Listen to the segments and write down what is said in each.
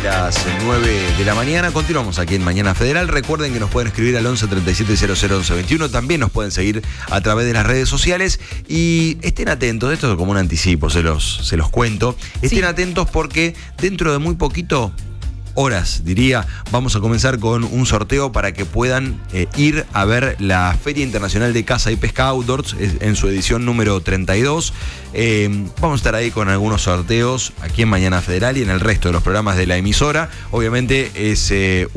de las 9 de la mañana. Continuamos aquí en Mañana Federal. Recuerden que nos pueden escribir al 11 37 00 11 21. También nos pueden seguir a través de las redes sociales. Y estén atentos, esto es como un anticipo, se los cuento. Estén atentos porque dentro de muy poquito, horas diría, vamos a comenzar con un sorteo para que puedan ir a ver la Feria Internacional de Caza y Pesca Outdoors en su edición número 32. Vamos a estar ahí con algunos sorteos aquí en Mañana Federal y en el resto de los programas de la emisora. Obviamente es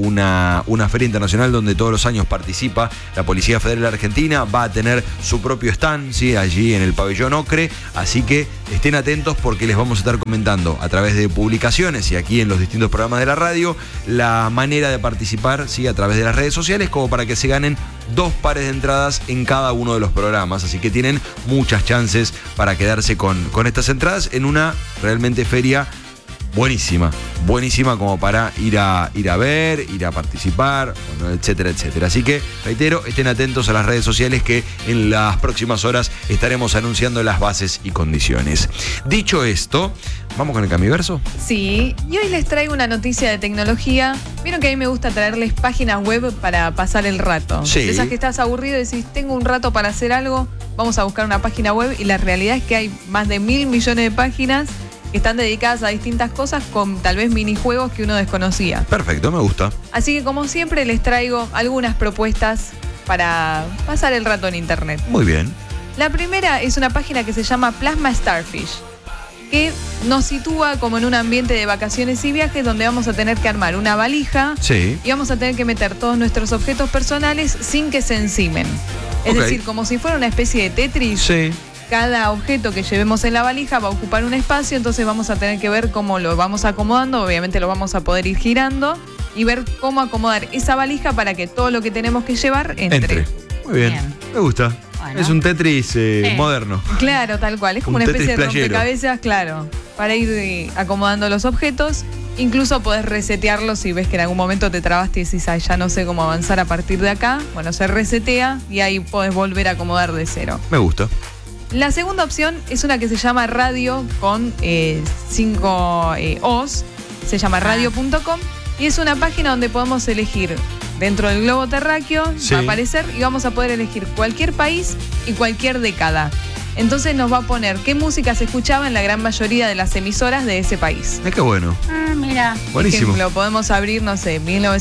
una feria internacional donde todos los años participa la Policía Federal Argentina. Va a tener su propio stand, ¿sí?, allí en el pabellón Ocre. Así que estén atentos porque les vamos a estar comentando a través de publicaciones y aquí en los distintos programas de la radio la manera de participar, ¿sí?, a través de las redes sociales, como para que se ganen 2 pares de entradas en cada uno de los programas. Así que tienen muchas chances para quedarse con estas entradas en una realmente feria buenísima como para ir a ver, ir a participar, bueno, etcétera, etcétera. Así que, reitero, estén atentos a las redes sociales que en las próximas horas estaremos anunciando las bases y condiciones. Dicho esto, ¿vamos con el Camiverso? Sí, y hoy les traigo una noticia de tecnología. Vieron que a mí me gusta traerles páginas web para pasar el rato. Sí. De esas que estás aburrido y decís, tengo un rato para hacer algo, vamos a buscar una página web, y la realidad es que hay más de 1.000 millones de páginas que están dedicadas a distintas cosas con tal vez minijuegos que uno desconocía. Perfecto, me gusta. Así que como siempre les traigo algunas propuestas para pasar el rato en internet. Muy bien. La primera es una página que se llama Plasma Starfish, que nos sitúa como en un ambiente de vacaciones y viajes donde vamos a tener que armar una valija. Sí. Y vamos a tener que meter todos nuestros objetos personales sin que se encimen. Es decir, como si fuera una especie de Tetris. Sí. Cada objeto que llevemos en la valija va a ocupar un espacio, entonces vamos a tener que ver cómo lo vamos acomodando. Obviamente lo vamos a poder ir girando y ver cómo acomodar esa valija para que todo lo que tenemos que llevar entre. Muy bien. Me gusta. Bueno. Es un Tetris moderno. Claro, tal cual. Es como una especie de rompecabezas, claro, para ir acomodando los objetos. Incluso podés resetearlo si ves que en algún momento te trabaste y decís, ya no sé cómo avanzar a partir de acá. Bueno, se resetea y ahí podés volver a acomodar de cero. Me gusta. La segunda opción es una que se llama Radio con 5 O's. Se llama radio.com y es una página donde podemos elegir dentro del globo terráqueo, va a aparecer, y vamos a poder elegir cualquier país y cualquier década. Entonces nos va a poner qué música se escuchaba en la gran mayoría de las emisoras de ese país. Qué bueno. Mira. Buenísimo. Por ejemplo, podemos abrir, no sé,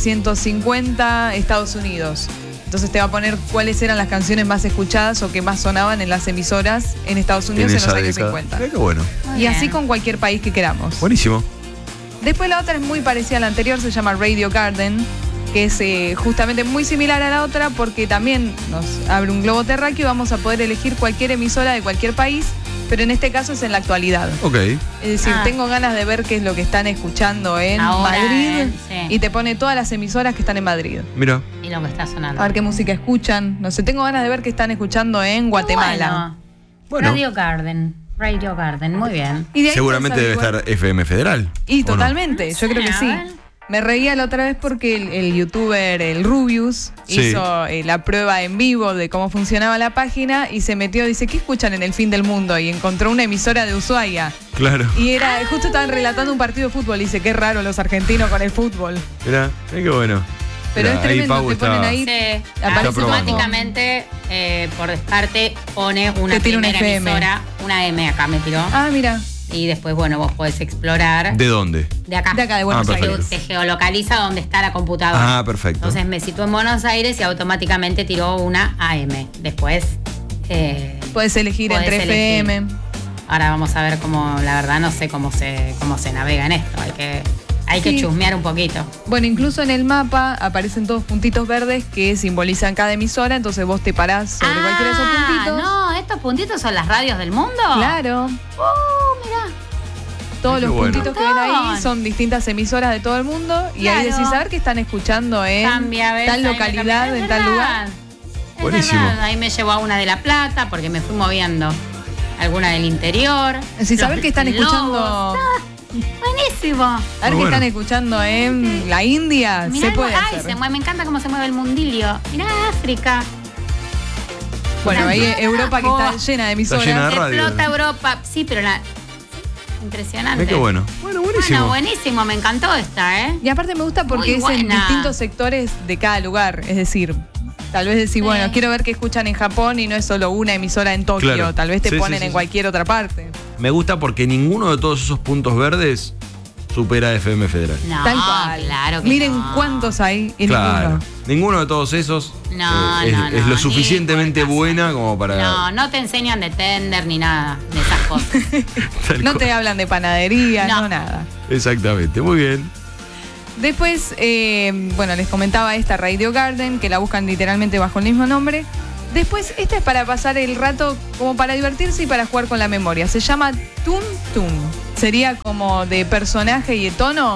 1950, Estados Unidos. Entonces te va a poner cuáles eran las canciones más escuchadas o que más sonaban en las emisoras en Estados Unidos en los años 50. Qué bueno. Y así con cualquier país que queramos. Buenísimo. Después la otra es muy parecida a la anterior, se llama Radio Garden, que es justamente muy similar a la otra porque también nos abre un globo terráqueo y vamos a poder elegir cualquier emisora de cualquier país, pero en este caso es en la actualidad. Ok. Es decir, tengo ganas de ver qué es lo que están escuchando en ahora, Madrid y te pone todas las emisoras que están en Madrid. Mira. Y lo que está sonando. A ver qué música escuchan. No sé, tengo ganas de ver qué están escuchando en Guatemala. Bueno. Radio Garden, muy bien. Y de ahí seguramente debe estar FM Federal. Y totalmente, no? yo creo que sí. Me reía la otra vez porque el youtuber, el Rubius, hizo la prueba en vivo de cómo funcionaba la página y se metió, dice, ¿qué escuchan en el fin del mundo? Y encontró una emisora de Ushuaia. Claro. Y era, justo estaban relatando un partido de fútbol y dice, qué raro los argentinos con el fútbol. Mirá, qué bueno. Pero es tremendo, te ponen ahí. Automáticamente, por descarte, pone una primera emisora, una M acá me tiró. Mira. Y después, bueno, vos podés explorar. ¿De dónde? De acá. De acá, de Buenos Aires. Te geolocaliza donde está la computadora. Perfecto. Entonces me situó en Buenos Aires y automáticamente tiró una AM. Después puedes elegir entre FM. Ahora vamos a ver cómo, la verdad no sé cómo se navega en esto. Hay que chusmear un poquito. Bueno, incluso en el mapa aparecen todos puntitos verdes que simbolizan cada emisora, entonces vos te parás sobre cualquiera de esos puntitos. No, estos puntitos son las radios del mundo. Claro. Mirá. Todos los puntitos que ven ahí son distintas emisoras de todo el mundo. Y ahí decís, a ver qué están escuchando en tal localidad, en tal lugar. Buenísimo. Ahí me llevó a una de La Plata porque me fui moviendo. Alguna del interior. Sin saber qué están escuchando. Buenísimo. A ver qué están escuchando en la India. Mirá, se puede hacer. Se mueve, me encanta cómo se mueve el mundilio. Mirá África. Bueno, ahí Europa que está llena de emisoras. Está llena de radio. Explota Europa. Sí, pero Impresionante. Qué bueno. Bueno, buenísimo. Bueno, buenísimo, me encantó esta, ¿eh? Y aparte me gusta porque es en distintos sectores de cada lugar. Es decir, tal vez decir, bueno, quiero ver qué escuchan en Japón y no es solo una emisora en Tokio. Claro. Tal vez te ponen en cualquier otra parte. Me gusta porque ninguno de todos esos puntos verdes supera FM Federal. No, Tal cual. claro que Miren no. cuántos hay y Claro. ninguno. Ninguno de todos esos es lo suficientemente buena como para... No te enseñan de tender ni nada de esas cosas. No te hablan de panadería, no nada. Exactamente, muy bien. Después, bueno, les comentaba esta Radio Garden, que la buscan literalmente bajo el mismo nombre. Después, esta es para pasar el rato, como para divertirse y para jugar con la memoria. Se llama Tum Tum. Sería como de personaje y de tono.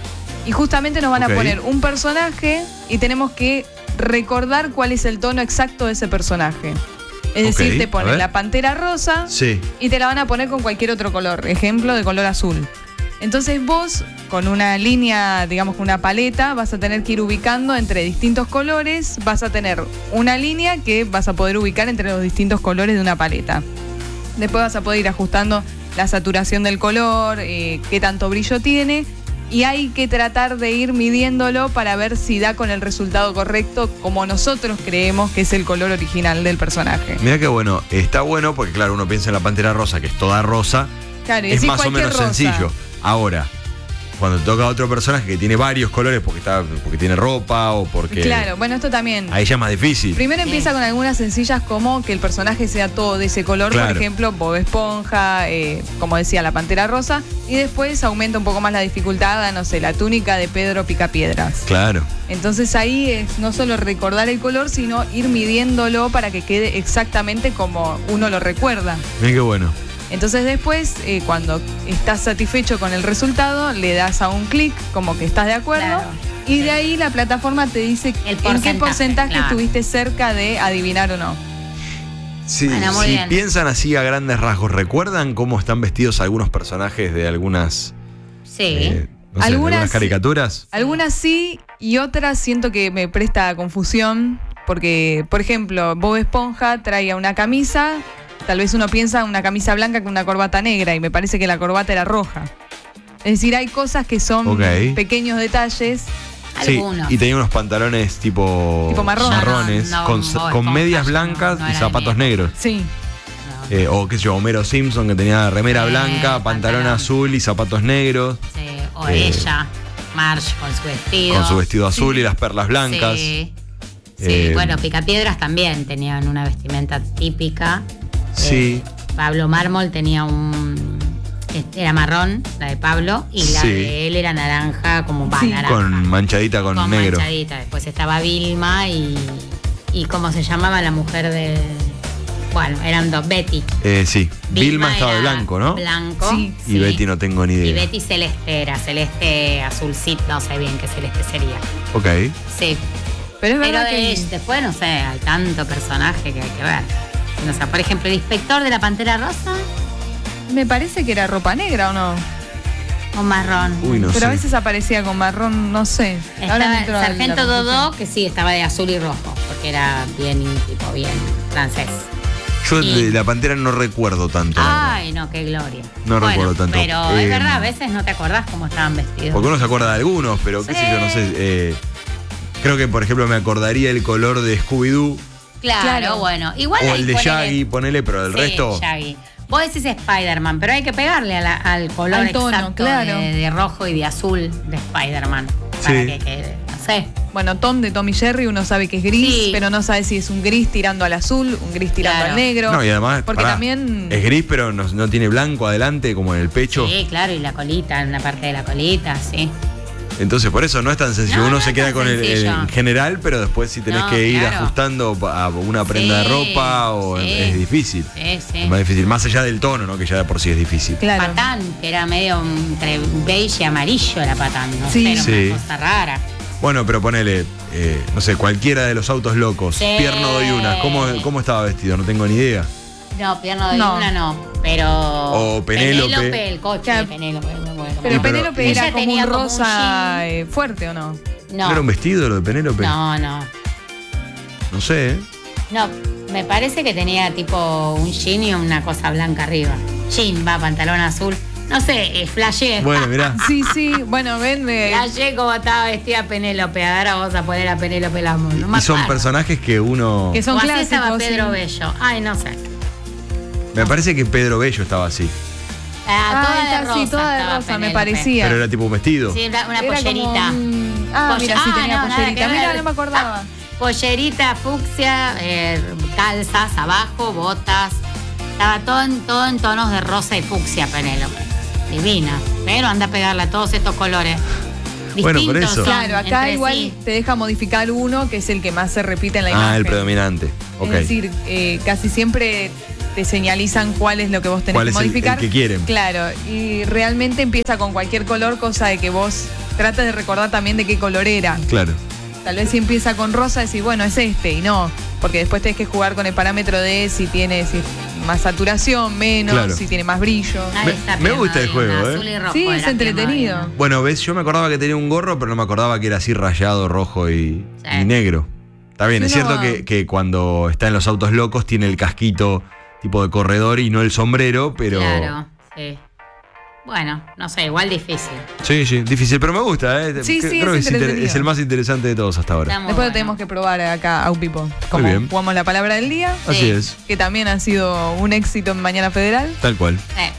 Y justamente nos van a poner un personaje y tenemos que recordar cuál es el tono exacto de ese personaje. Es decir, te ponen la pantera rosa y te la van a poner con cualquier otro color. Ejemplo, de color azul. Entonces vos, con una línea, digamos, con una paleta, vas a tener que ir ubicando entre distintos colores. Vas a tener una línea que vas a poder ubicar entre los distintos colores de una paleta. Después vas a poder ir ajustando la saturación del color, qué tanto brillo tiene. Y hay que tratar de ir midiéndolo para ver si da con el resultado correcto, como nosotros creemos que es el color original del personaje. Mira qué bueno. Está bueno porque, claro, uno piensa en la pantera rosa, que es toda rosa. Claro, y es más o menos rosa. sencillo. Ahora, cuando te toca a otro personaje que tiene varios colores porque tiene ropa o porque... Claro, bueno, esto también... Ahí ya es más difícil. Primero empieza con algunas sencillas como que el personaje sea todo de ese color, por ejemplo, Bob Esponja, como decía, la pantera rosa, y después aumenta un poco más la dificultad a, no sé, la túnica de Pedro Picapiedras. Claro. Entonces ahí es no solo recordar el color, sino ir midiéndolo para que quede exactamente como uno lo recuerda. Mira qué bueno. Entonces después, cuando estás satisfecho con el resultado, le das a un clic, como que estás de acuerdo, y de ahí la plataforma te dice en qué porcentaje estuviste cerca de adivinar o no. Sí, si piensan así a grandes rasgos, ¿recuerdan cómo están vestidos algunos personajes de algunas, algunas caricaturas? Algunas sí, y otras siento que me presta confusión, porque, por ejemplo, Bob Esponja traía una camisa. Tal vez uno piensa una camisa blanca con una corbata negra y me parece que la corbata era roja. Es decir, hay cosas que son pequeños detalles. Algunos. Y tenía unos pantalones tipo marrones, con medias blancas y zapatos negros. Sí. O qué sé yo, Homero Simpson, que tenía remera blanca, pantalón azul y zapatos negros. Sí. O ella, Marge, con su vestido. Con su vestido azul y las perlas blancas. Sí, bueno, Picapiedras también tenían una vestimenta típica. Sí. Pablo Mármol tenía era marrón, la de Pablo, y la de él era naranja, como naranja. Con manchadita con negro. Manchadita. Después estaba Vilma y ¿cómo se llamaba la mujer de...? Bueno, eran dos, Betty. Sí, Vilma estaba de blanco, ¿no? Blanco. Sí. Y Betty no tengo ni idea. Y Betty celeste era, celeste azulcito, no sé bien qué celeste sería. Ok. Sí. Pero es verdad que después, no sé, hay tanto personaje que hay que ver. O sea, por ejemplo, el inspector de la Pantera Rosa. Me parece que era ropa negra, ¿o no? O marrón. Uy, no sé. Pero a veces aparecía con marrón, no sé. Estaba el Sargento Dodó, que sí, estaba de azul y rojo, porque era bien francés. Yo de la Pantera no recuerdo tanto. Ay, no, qué gloria. No recuerdo tanto. Pero es verdad, a veces no te acordás cómo estaban vestidos. Porque uno se acuerda de algunos, pero qué sé yo, no sé. Creo que, por ejemplo, me acordaría el color de Scooby-Doo. Claro, bueno. Igual o el de Shaggy, ponele, pero el resto... Shaggy. Vos decís Spider-Man, pero hay que pegarle al color al tono, exacto de rojo y de azul de Spider-Man. Para que quede, no sé. Bueno, Tom de Tom y Jerry, uno sabe que es gris, pero no sabe si es un gris tirando al azul, un gris tirando al negro. No, y además, porque también es gris, pero no tiene blanco adelante, como en el pecho. Sí, claro, y la colita, en la parte de la colita, sí. Entonces, por eso no es tan sencillo. Uno se queda con el general, pero después si tenés que ir ajustando a una prenda de ropa, es difícil. Es más difícil, más allá del tono, ¿no? Que ya de por sí es difícil. Claro. Patán, que era medio entre beige y amarillo era Patán, no sé, era una cosa rara. Bueno, pero ponele, no sé, cualquiera de los autos locos, Pierno doy una, ¿cómo estaba vestido? No tengo ni idea. No, Pierno doy una no, pero... O Penélope. El coche de Penélope. Pero Penélope era como un rosa fuerte, ¿o no? No. ¿No era un vestido lo de Penélope? No. No sé, ¿eh? No, me parece que tenía tipo un jean y una cosa blanca arriba. Jean, pantalón azul. No sé, flashé. Bueno, mirá. Sí, bueno, ven. Flashé como estaba vestida Penélope. Ahora vamos a poner a Penélope Lamont. No y son personajes que uno... Que son o así clásicos. estaba Pedro Bello. Ay, no sé. Me parece que Pedro Bello estaba así. Toda de rosa. Sí, toda de rosa, me parecía. Pero era tipo un vestido. Sí, una Era pollerita. Mira, sí tenía no, nada pollerita. que Mira, ver. no me acordaba. Pollerita fucsia, calzas abajo, botas. Estaba todo en tonos de rosa y fucsia, Penélope. Divina. Pero anda a pegarle a todos estos colores. Bueno, por Distintos eso. son Claro, acá entre igual sí. te deja modificar uno, que es el que más se repite en la imagen. El predominante. Ok. Es decir, casi siempre te señalizan cuál es lo que vos tenés ¿Cuál que es modificar. el que quieren? Claro, y realmente empieza con cualquier color, cosa de que vos trates de recordar también de qué color era. Claro. Tal vez si empieza con rosa, decís, bueno, es este, y no, porque después tenés que jugar con el parámetro de si tiene más saturación, menos, Claro. si tiene más brillo. Ahí está me gusta el Pierna juego, Azul y rojo Sí, de es la entretenido. Pierna. Bueno, ves, yo me acordaba que tenía un gorro, pero no me acordaba que era así rayado, rojo y negro. Está bien, Sí, es cierto que cuando está en los autos locos tiene el casquito tipo de corredor y no el sombrero, pero... Claro, sí. Bueno, no sé, igual difícil. Sí, difícil, pero me gusta, ¿eh? Sí, Creo que es entretenido. es el más interesante de todos hasta ahora. Está muy Después lo bueno. tenemos que probar acá a Upipo. Como bien. jugamos la palabra del día, Sí. Así es, que también ha sido un éxito en Mañana Federal. tal cual.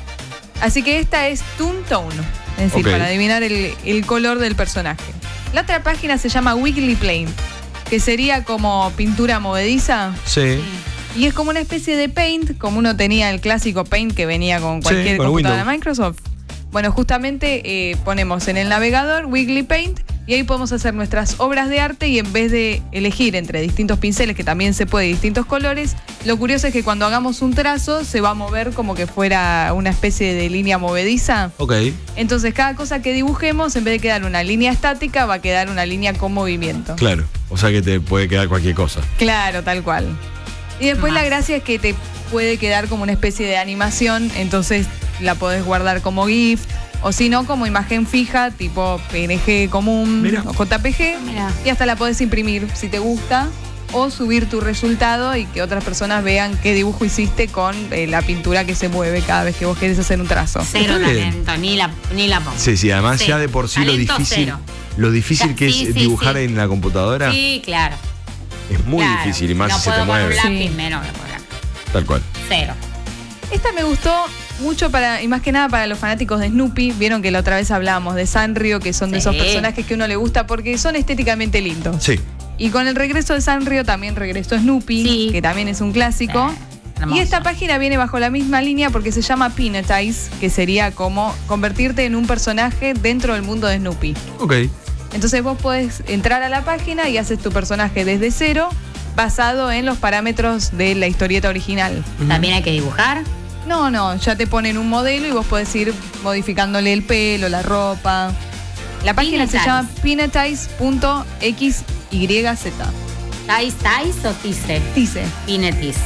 Así que esta es Toon Tone, es decir, Ok. para adivinar el color del personaje. La otra página se llama Weekly Paint, que sería como pintura movediza. Sí. Y es como una especie de Paint, como uno tenía el clásico Paint que venía con cualquier con computadora de Windows. Microsoft. Bueno, justamente ponemos en el navegador Weekly Paint y ahí podemos hacer nuestras obras de arte y en vez de elegir entre distintos pinceles, que también se puede, distintos colores, lo curioso es que cuando hagamos un trazo se va a mover como que fuera una especie de línea movediza. Ok. Entonces cada cosa que dibujemos, en vez de quedar una línea estática, va a quedar una línea con movimiento. Claro. O sea que te puede quedar cualquier cosa. Claro, tal cual. Y después Más. la gracia es que te puede quedar como una especie de animación, entonces la podés guardar como GIF, o si no, como imagen fija, tipo PNG común Mira. o JPG, Mira. y hasta la podés imprimir si te gusta, o subir tu resultado y que otras personas vean qué dibujo hiciste con la pintura que se mueve cada vez que vos querés hacer un trazo. Cero Está bien. talento, ni la pongo. Sí, además Sí. ya de por sí Talento cero. lo difícil que Sí, es sí, dibujar sí. en la computadora Sí, claro. es muy Claro. difícil y más no si se te puedo con mueve. un lápiz, Sí. menos que por acá. Tal cual. Cero. Esta me gustó mucho y más que nada para los fanáticos de Snoopy. Vieron que la otra vez hablábamos de Sanrio, que son de Sí. esos personajes que uno le gusta porque son estéticamente lindos. Sí. Y con el regreso de Sanrio también regresó Snoopy, Sí. que también es un clásico. Hermoso. Y esta página viene bajo la misma línea porque se llama Peanutize, que sería como convertirte en un personaje dentro del mundo de Snoopy. Ok. Entonces vos podés entrar a la página y haces tu personaje desde cero, basado en los parámetros de la historieta original. También hay que dibujar. No, ya te ponen un modelo y vos podés ir modificándole el pelo, la ropa. La página se llama peanutize.xyz. ¿Tais o Tice? Dice. Pinetis.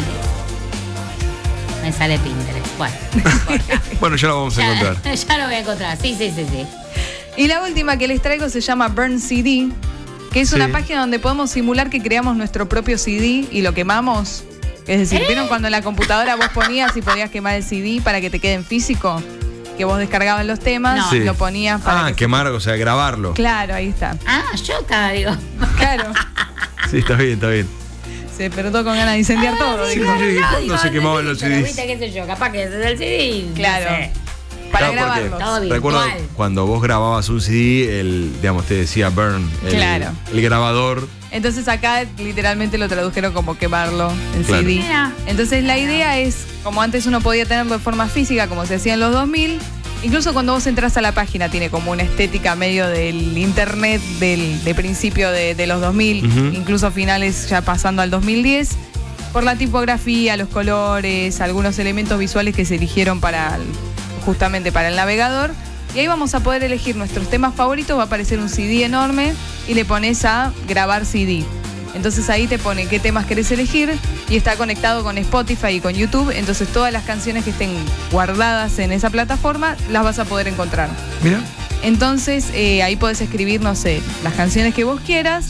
Me sale Pinterest. Bueno, no importa. Bueno, ya lo vamos a encontrar. Ya lo voy a encontrar. Sí. Y la última que les traigo se llama Burn CD, que es Sí. una página donde podemos simular que creamos nuestro propio CD y lo quemamos. Es decir, ¿vieron cuando en la computadora vos ponías y podías quemar el CD para que te quede en físico? Que vos descargabas los temas, No. Sí. lo ponías para que quemar, o sea, grabarlo. Claro, ahí está. Yo acá digo. Claro. Sí, está bien, está bien. Se despertó con ganas de incendiar todo. sí, dijo. sí. ¿Cuándo se quemaban los pero CDs? Viste, qué sé yo, capaz que desde el CD. no Claro. sé. Para Claro, porque grabarlos. Todo virtual. Recuerdo cuando vos grababas un CD, digamos, te decía burn, Claro. el grabador. Entonces acá literalmente lo tradujeron como quemarlo en Claro. CD. Mira. Entonces la idea es, como antes uno podía tenerlo de forma física, como se hacía en los 2000, incluso cuando vos entras a la página tiene como una estética medio del internet de principio de los 2000, Ujú. incluso finales ya pasando al 2010, por la tipografía, los colores, algunos elementos visuales que se eligieron justamente para el navegador. Y ahí vamos a poder elegir nuestros temas favoritos, va a aparecer un CD enorme y le pones a grabar CD. Entonces ahí te pone qué temas querés elegir y está conectado con Spotify y con YouTube. Entonces todas las canciones que estén guardadas en esa plataforma las vas a poder encontrar. Mira. Entonces ahí podés escribir, no sé, las canciones que vos quieras Sí.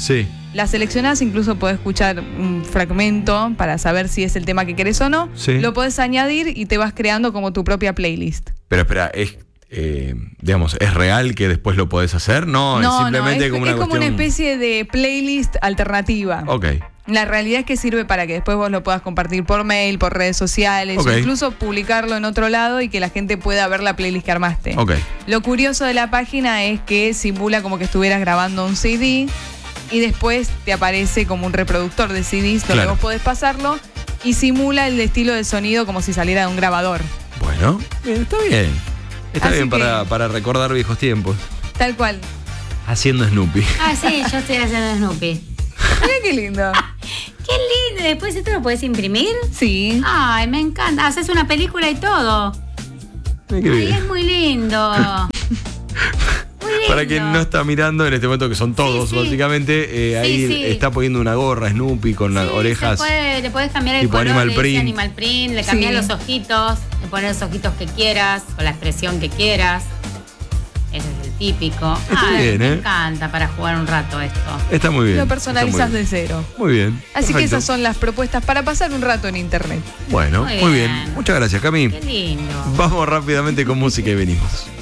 La seleccionás, incluso podés escuchar un fragmento para saber si es el tema que querés o no. Sí. Lo podés añadir y te vas creando como tu propia playlist. Pero espera, digamos, ¿es real que después lo podés hacer? No, es simplemente como una es como una cuestión... especie de playlist alternativa. Ok. La realidad es que sirve para que después vos lo puedas compartir por mail, por redes sociales, Ok. o incluso publicarlo en otro lado y que la gente pueda ver la playlist que armaste. Ok. Lo curioso de la página es que simula como que estuvieras grabando un CD y después te aparece como un reproductor de CDs donde Claro. vos podés pasarlo y simula el estilo de sonido como si saliera de un grabador. Bueno, bien, está bien. Está Así bien que- para recordar viejos tiempos. Tal cual. Haciendo Snoopy. Ah, sí, yo estoy haciendo Snoopy. Mira qué lindo. Qué lindo. Después esto lo puedes imprimir. Sí. Ay, me encanta. Haces una película y todo. Mira qué Ay, bien. es muy lindo. Muy lindo. Para quien no está mirando en este momento, que son todos, Sí, sí. básicamente, ahí sí. está poniendo una gorra Snoopy con las Sí, orejas. le puedes cambiar el tipo color, Animal le dice Print. Animal Print, le cambias Sí. los ojitos, le pones los ojitos que quieras, con la expresión que quieras. Ese es el típico. Está bien, me ¿eh? encanta para jugar un rato esto. Está muy bien. Lo está personalizas muy de bien. cero. Muy bien. Así que perfecto. esas son las propuestas para pasar un rato en internet. Bueno, Muy muy bien. bien. Muchas gracias, Cami. Qué lindo. Vamos rápidamente con música y venimos.